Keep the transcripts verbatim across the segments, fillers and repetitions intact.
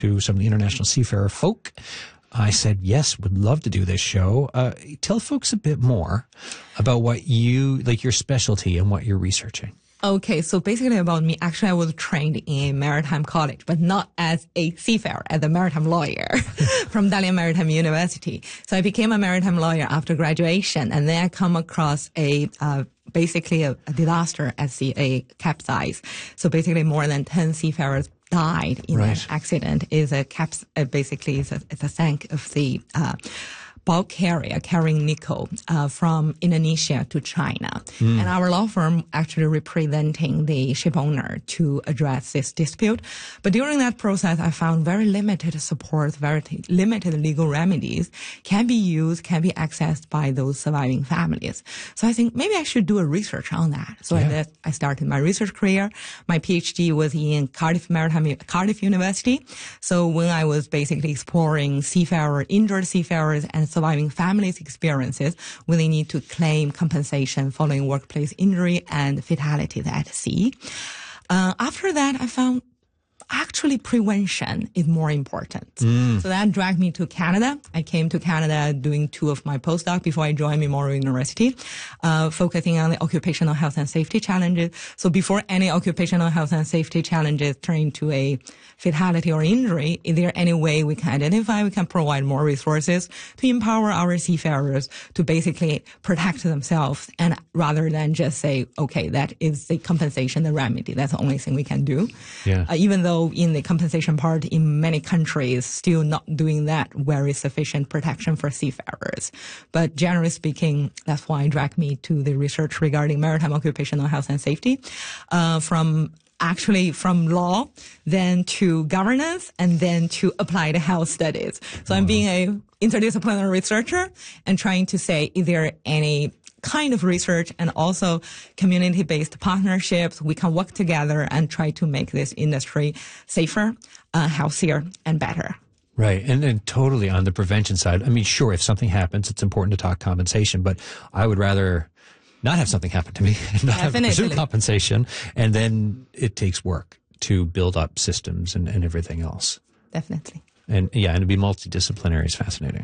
to some of the international seafarer folk. I said, yes, would love to do this show. Uh, tell folks a bit more about what you, like your specialty and what you're researching. Okay, so basically about me, actually I was trained in maritime college, but not as a seafarer, as a maritime lawyer from Dalian Maritime University. So I became a maritime lawyer after graduation, and then I come across a, uh, basically a, a disaster at sea, a capsize. So basically more than ten seafarers died in right. that accident. Is a caps, uh, basically it's a, it's a sank of the, uh, bulk carrier carrying nickel uh, from Indonesia to China. Mm. And our law firm actually representing the ship owner to address this dispute. But during that process, I found very limited support, very t- limited legal remedies can be used, can be accessed by those surviving families. So I think maybe I should do a research on that. So yeah. I, I started my research career. My PhD was in Cardiff Maritime, Cardiff University. So when I was basically exploring seafarer, injured seafarers and surviving families' experiences when they need to claim compensation following workplace injury and fatalities at sea. Uh, after that, I found actually prevention is more important. Mm. So that dragged me to Canada. I came to Canada doing two of my postdocs before I joined Memorial University, uh, focusing on the occupational health and safety challenges. So before any occupational health and safety challenges turn into a fatality or injury, is there any way we can identify, we can provide more resources to empower our seafarers to basically protect themselves, and rather than just say, okay, that is the compensation, the remedy, that's the only thing we can do. Yeah. Uh, even though in the compensation part in many countries still not doing that very sufficient protection for seafarers. But generally speaking, that's why it dragged me to the research regarding maritime occupational health and safety, uh, from actually from law, then to governance, and then to applied health studies. So I'm being a interdisciplinary researcher and trying to say, is there any kind of research and also community-based partnerships we can work together and try to make this industry safer, uh, healthier, and better. Right. And and totally on the prevention side. I mean, sure, if something happens, it's important to talk compensation, but I would rather not have something happen to me and not Definitely. have to pursue compensation. And then it takes work to build up systems and, and everything else. Definitely. And yeah, and to be multidisciplinary is fascinating.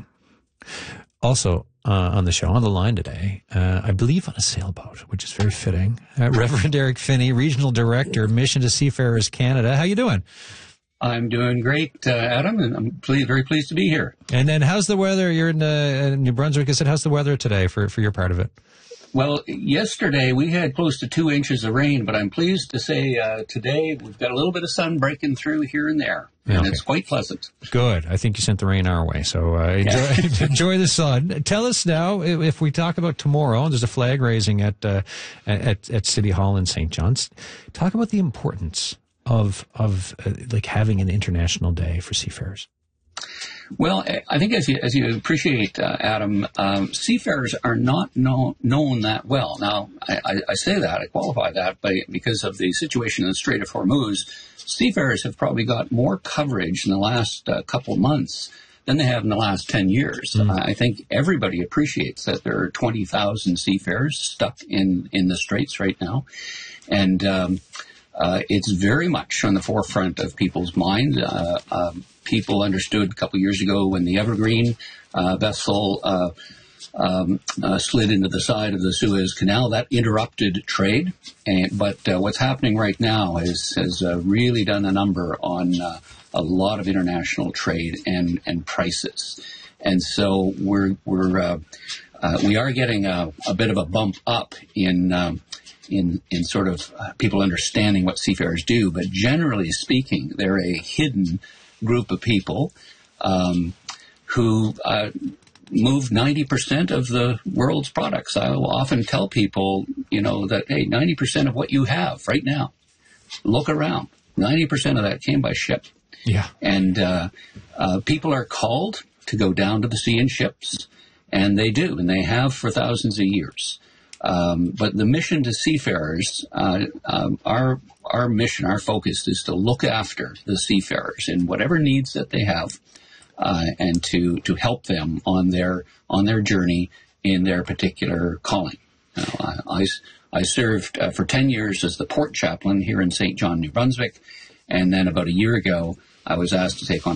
Also, uh, on the show, on the line today, uh, I believe on a sailboat, which is very fitting, uh, Reverend Eric Finney, Regional Director, Mission to Seafarers Canada. How you doing? I'm doing great, uh, Adam, and I'm pleased, very pleased to be here. And then how's the weather? You're in, uh, in New Brunswick. I said, how's the weather today for, for your part of it? Well, yesterday we had close to two inches of rain, but I'm pleased to say uh, today we've got a little bit of sun breaking through here and there, and okay. It's quite pleasant. Good. I think you sent the rain our way, so uh, enjoy, enjoy the sun. Tell us now, if we talk about tomorrow, there's a flag raising at uh, at, at City Hall in Saint John's. Talk about the importance of of uh, like having an international day for seafarers. Well, I think as you, as you appreciate, uh, Adam, um, seafarers are not know, known that well. Now, I, I, I say that, I qualify that by, because of the situation in the Strait of Hormuz. Seafarers have probably got more coverage in the last uh, couple of months than they have in the last ten years. Mm. Uh, I think everybody appreciates that there are twenty thousand seafarers stuck in, in the Straits right now. And um, uh, it's very much on the forefront of people's mind. Uh, um, People understood a couple of years ago when the Evergreen uh, vessel uh, um, uh, slid into the side of the Suez Canal. That interrupted trade. And, but uh, what's happening right now is, has uh, really done a number on uh, a lot of international trade and, and prices. And so we're we're uh, uh, we are getting a, a bit of a bump up in um, in in sort of uh, people understanding what seafarers do. But generally speaking, they're a hidden group of people um, who uh, move ninety percent of the world's products. I will often tell people, you know, that, hey, ninety percent of what you have right now, look around. ninety percent of that came by ship. Yeah. And uh, uh, people are called to go down to the sea in ships, and they do, and they have for thousands of years. Um, but the mission to seafarers, uh, um, our our mission, our focus is to look after the seafarers in whatever needs that they have, uh, and to to help them on their on their journey in their particular calling. You know, I, I, I served uh, for ten years as the port chaplain here in Saint John, New Brunswick, and then about a year ago, I was asked to take on